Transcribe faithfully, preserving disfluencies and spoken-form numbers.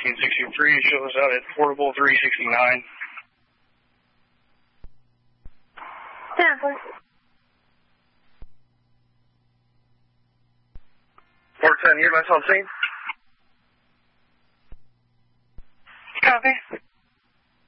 thirteen sixty-three. Show us out at Portable three sixty-nine. Yeah, please. four ten, you're less on scene. Copy.